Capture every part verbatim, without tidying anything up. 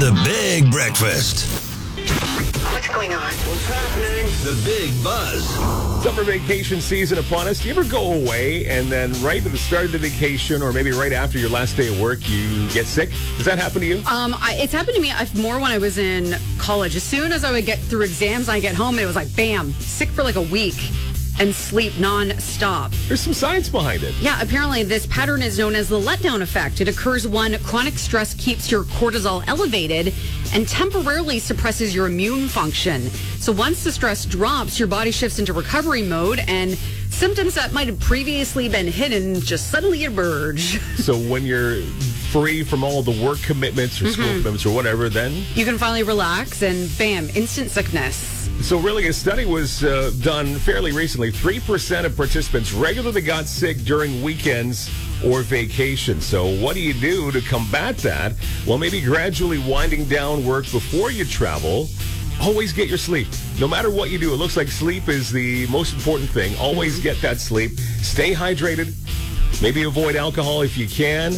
The Big Breakfast. What's going on? What's happening? The Big Buzz. Summer vacation season upon us. Do you ever go away and then right at the start of the vacation or maybe right after your last day of work, you get sick? Does that happen to you? Um, I, it's happened to me I've, more when I was in college. As soon as I would get through exams, I get home and it was like, bam, sick for like a week and sleep non-stop. There's some science behind it. Yeah, apparently this pattern is known as the letdown effect. It occurs when chronic stress keeps your cortisol elevated and temporarily suppresses your immune function. So once the stress drops, your body shifts into recovery mode and symptoms that might have previously been hidden just suddenly emerge. So when you're free from all the work commitments or school mm-hmm. commitments or whatever, then you can finally relax and bam, instant sickness. So really, a study was uh, done fairly recently. three percent of participants regularly got sick during weekends or vacations. So what do you do to combat that? Well, maybe gradually winding down work before you travel. Always get your sleep. No matter what you do, it looks like sleep is the most important thing. Always get that sleep. Stay hydrated. Maybe avoid alcohol if you can.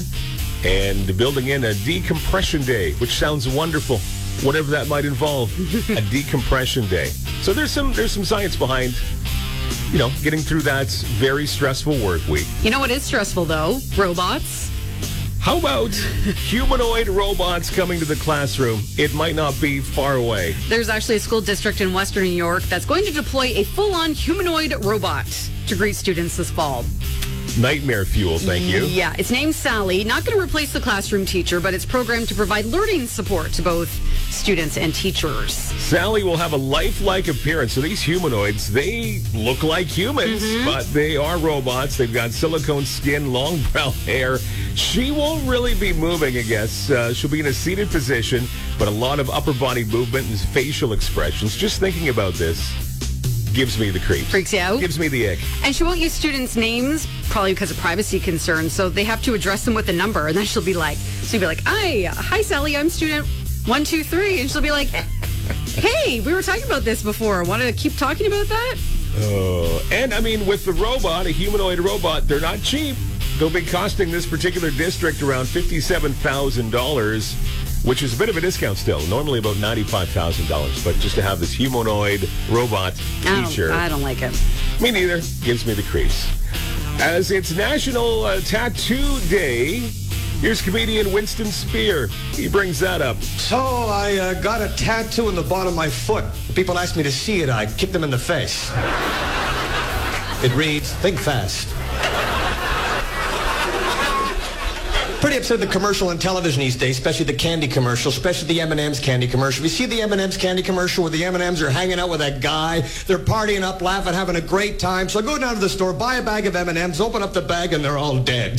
And building in a decompression day, which sounds wonderful. Whatever that might involve, a decompression day. So there's some there's some science behind, you know, getting through that very stressful work week. You know what is stressful, though? Robots. How about humanoid robots coming to the classroom? It might not be far away. There's actually a school district in Western New York that's going to deploy a full-on humanoid robot to greet students this fall. Nightmare fuel, thank you. Yeah, it's named Sally. Not going to replace the classroom teacher, but it's programmed to provide learning support to both students and teachers. Sally will have a lifelike appearance. So these humanoids, they look like humans, mm-hmm. but they are robots. They've got silicone skin, long brown hair. She won't really be moving, I guess. Uh, she'll be in a seated position, but a lot of upper body movement and facial expressions. Just thinking about this gives me the creeps. Freaks you out? Gives me the ick. And she won't use students' names, probably because of privacy concerns, so they have to address them with a number, and then she'll be like, she'll be like, hi, hi, Sally, I'm student one two three, and she'll be like, hey, we were talking about this before. Want to keep talking about that? Oh, and I mean, with the robot, a humanoid robot, they're not cheap. They'll be costing this particular district around fifty-seven thousand dollars, which is a bit of a discount still. Normally about ninety-five thousand dollars. But just to have this humanoid robot teacher. I don't, I don't like it. Me neither. Gives me the creeps. As it's National uh, Tattoo Day, here's comedian Winston Spear. He brings that up. So I uh, got a tattoo in the bottom of my foot. People asked me to see it. I kicked them in the face. It reads, think fast. Pretty upset with the commercial on television these days, especially the candy commercial, especially the M and M's candy commercial. You see the M and M's candy commercial where the M and M's are hanging out with that guy, they're partying up, laughing, having a great time. So I go down to the store, buy a bag of M and M's, open up the bag, and they're all dead.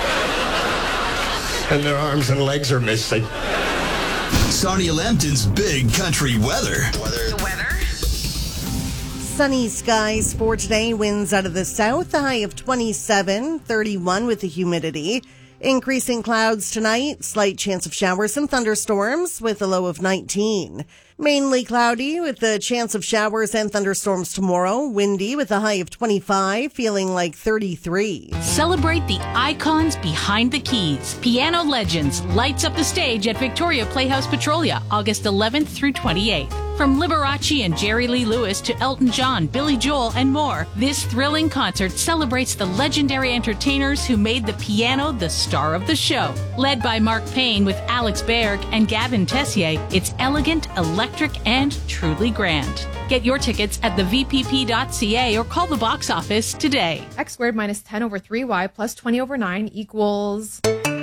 And their arms and legs are missing. Sarnia Lambton's big country weather. Weather. The weather. Sunny skies for today, winds out of the south, the high of twenty-seven, thirty-one with the humidity. Increasing clouds tonight, slight chance of showers and thunderstorms with a low of nineteen. Mainly cloudy with the chance of showers and thunderstorms tomorrow. Windy with a high of twenty-five, feeling like thirty-three. Celebrate the icons behind the keys. Piano Legends lights up the stage at Victoria Playhouse Petrolia, August eleventh through twenty-eighth. From Liberace and Jerry Lee Lewis to Elton John, Billy Joel, and more, this thrilling concert celebrates the legendary entertainers who made the piano the star of the show. Led by Mark Payne with Alex Berg and Gavin Tessier, it's elegant, electric, and truly grand. Get your tickets at the v p p dot c a or call the box office today. X squared minus ten over three y plus twenty over nine equals...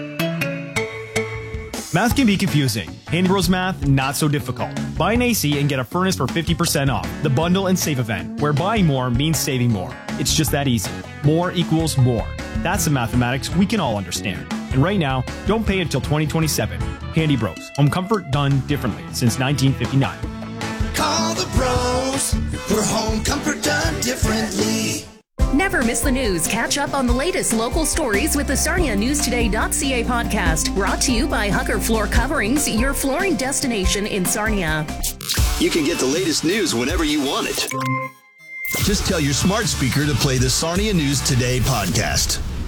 Math can be confusing. Handy Bros Math, not so difficult. Buy an A C and get a furnace for fifty percent off. The Bundle and Save event, where buying more means saving more. It's just that easy. More equals more. That's the mathematics we can all understand. And right now, don't pay until twenty twenty-seven. Handy Bros. Home comfort done differently since nineteen fifty-nine. Call the pros for home comfort done differently. Never miss the news. Catch up on the latest local stories with the Sarnia News Today dot c a podcast. Brought to you by Hucker Floor Coverings, your flooring destination in Sarnia. You can get the latest news whenever you want it. Just tell your smart speaker to play the Sarnia News Today podcast.